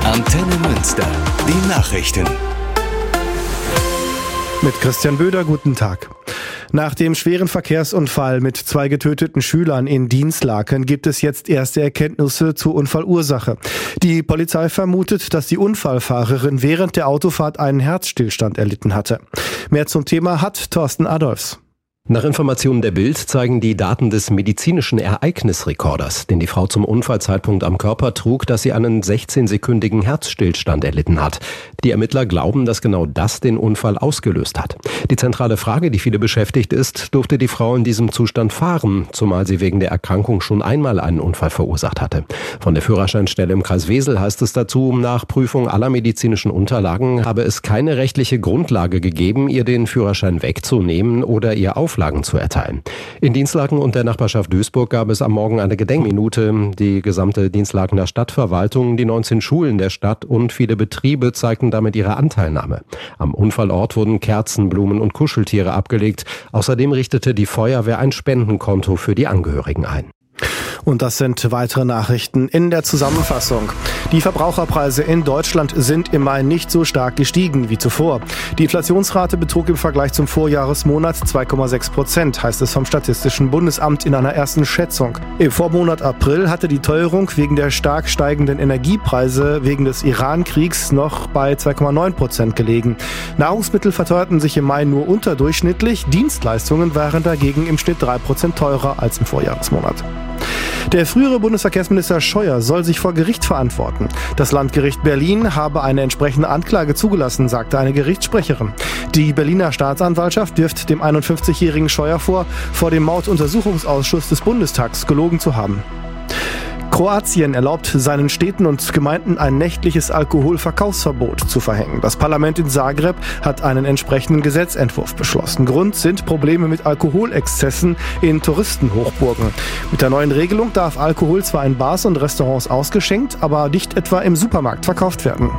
Antenne Münster, die Nachrichten. Mit Christian Böder, guten Tag. Nach dem schweren Verkehrsunfall mit 2 getöteten Schülern in Dinslaken gibt es jetzt erste Erkenntnisse zur Unfallursache. Die Polizei vermutet, dass die Unfallfahrerin während der Autofahrt einen Herzstillstand erlitten hatte. Mehr zum Thema hat Thorsten Adolfs. Nach Informationen der Bild zeigen die Daten des medizinischen Ereignisrekorders, den die Frau zum Unfallzeitpunkt am Körper trug, dass sie einen 16-sekündigen Herzstillstand erlitten hat. Die Ermittler glauben, dass genau das den Unfall ausgelöst hat. Die zentrale Frage, die viele beschäftigt, ist, durfte die Frau in diesem Zustand fahren, zumal sie wegen der Erkrankung schon einmal einen Unfall verursacht hatte. Von der Führerscheinstelle im Kreis Wesel heißt es dazu, nach Prüfung aller medizinischen Unterlagen habe es keine rechtliche Grundlage gegeben, ihr den Führerschein wegzunehmen oder ihr Auflagen zu erteilen. In Dinslaken und der Nachbarschaft Duisburg gab es am Morgen eine Gedenkminute. Die gesamte Dinslakener Stadtverwaltung, die 19 Schulen der Stadt und viele Betriebe zeigten damit ihre Anteilnahme. Am Unfallort wurden Kerzen, Blumen und Kuscheltiere abgelegt. Außerdem richtete die Feuerwehr ein Spendenkonto für die Angehörigen ein. Und das sind weitere Nachrichten in der Zusammenfassung. Die Verbraucherpreise in Deutschland sind im Mai nicht so stark gestiegen wie zuvor. Die Inflationsrate betrug im Vergleich zum Vorjahresmonat 2,6%, heißt es vom Statistischen Bundesamt in einer ersten Schätzung. Im Vormonat April hatte die Teuerung wegen der stark steigenden Energiepreise wegen des Iran-Kriegs noch bei 2,9% gelegen. Nahrungsmittel verteuerten sich im Mai nur unterdurchschnittlich, Dienstleistungen waren dagegen im Schnitt 3% teurer als im Vorjahresmonat. Der frühere Bundesverkehrsminister Scheuer soll sich vor Gericht verantworten. Das Landgericht Berlin habe eine entsprechende Anklage zugelassen, sagte eine Gerichtssprecherin. Die Berliner Staatsanwaltschaft wirft dem 51-jährigen Scheuer vor dem Morduntersuchungsausschuss des Bundestags gelogen zu haben. Kroatien erlaubt seinen Städten und Gemeinden ein nächtliches Alkoholverkaufsverbot zu verhängen. Das Parlament in Zagreb hat einen entsprechenden Gesetzentwurf beschlossen. Grund sind Probleme mit Alkoholexzessen in Touristenhochburgen. Mit der neuen Regelung darf Alkohol zwar in Bars und Restaurants ausgeschenkt, aber nicht etwa im Supermarkt verkauft werden.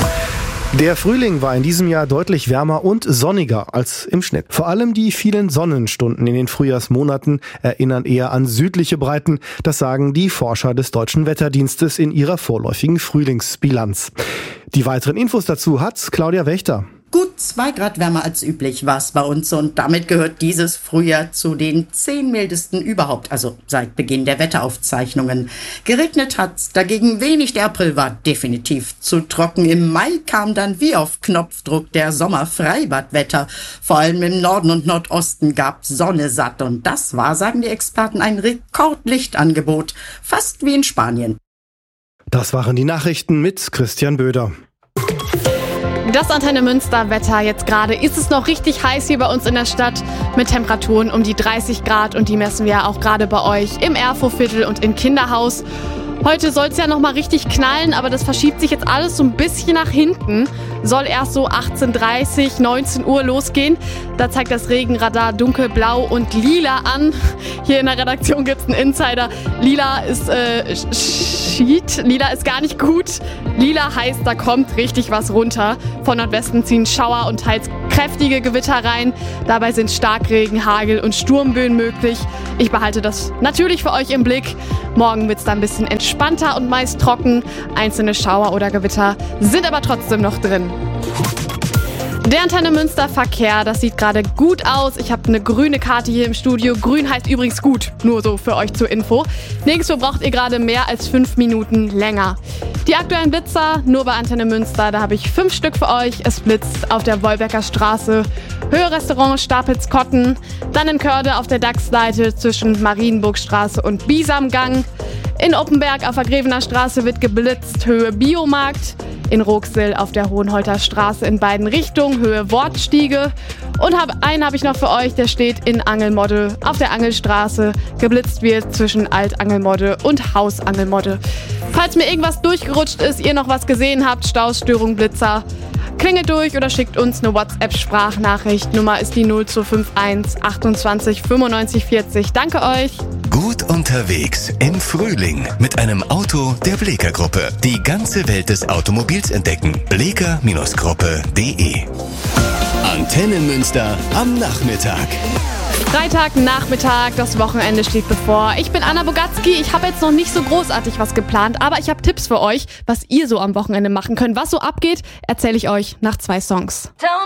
Der Frühling war in diesem Jahr deutlich wärmer und sonniger als im Schnitt. Vor allem die vielen Sonnenstunden in den Frühjahrsmonaten erinnern eher an südliche Breiten. Das sagen die Forscher des Deutschen Wetterdienstes in ihrer vorläufigen Frühlingsbilanz. Die weiteren Infos dazu hat Claudia Wächter. Gut 2 Grad wärmer als üblich war es bei uns und damit gehört dieses Frühjahr zu den 10 mildesten überhaupt, also seit Beginn der Wetteraufzeichnungen. Geregnet hat's dagegen wenig, der April war definitiv zu trocken. Im Mai kam dann wie auf Knopfdruck der Sommerfreibadwetter. Vor allem im Norden und Nordosten gab Sonne satt und das war, sagen die Experten, ein Rekordlichtangebot, fast wie in Spanien. Das waren die Nachrichten mit Christian Böder. Das Antenne Münster Wetter jetzt gerade. Ist es noch richtig heiß hier bei uns in der Stadt mit Temperaturen um die 30 Grad und die messen wir auch gerade bei euch im Erfurtviertel und in Kinderhaus. Heute soll es ja noch mal richtig knallen, aber das verschiebt sich jetzt alles so ein bisschen nach hinten. Soll erst so 18:30, 19 Uhr losgehen. Da zeigt das Regenradar dunkelblau und lila an. Hier in der Redaktion gibt es einen Insider. Lila ist Schied. Lila ist gar nicht gut. Lila heißt, da kommt richtig was runter. Von Nordwesten ziehen Schauer und teils kräftige Gewitter rein. Dabei sind Starkregen, Hagel und Sturmböen möglich. Ich behalte das natürlich für euch im Blick. Morgen wird es dann ein bisschen entspannter und meist trocken. Einzelne Schauer oder Gewitter sind aber trotzdem noch drin. Der Antenne Münster Verkehr, das sieht gerade gut aus. Ich habe eine grüne Karte hier im Studio. Grün heißt übrigens gut, nur so für euch zur Info. Nirgendwo braucht ihr gerade mehr als 5 Minuten länger. Die aktuellen Blitzer nur bei Antenne Münster, da habe ich 5 Stück für euch. Es blitzt auf der Wolbecker Straße, Höhe Restaurant Stapelskotten, dann in Körde auf der Dachsseite zwischen Marienburgstraße und Biesamgang. In Oppenberg auf der Grevener Straße wird geblitzt, Höhe Biomarkt. In Rooxel auf der Hohenholter Straße in beiden Richtungen, Höhe Wortstiege. Und einen habe ich noch für euch, der steht in Angelmodde auf der Angelstraße. Geblitzt wird zwischen Altangelmodde und Hausangelmodde. Falls mir irgendwas durchgerutscht ist, ihr noch was gesehen habt, Staus, Störung, Blitzer, klingelt durch oder schickt uns eine WhatsApp-Sprachnachricht. Nummer ist die 0251 28 95 40. Danke euch. Gut unterwegs im Frühling mit einem Auto der Bleeker Gruppe. Die ganze Welt des Automobils entdecken. bleeker-gruppe.de. Antenne Münster am Nachmittag. Freitagnachmittag, das Wochenende steht bevor. Ich bin Anna Bogatzki, ich habe jetzt noch nicht so großartig was geplant, aber ich habe Tipps für euch, was ihr so am Wochenende machen könnt. Was so abgeht, erzähle ich euch nach 2 Songs.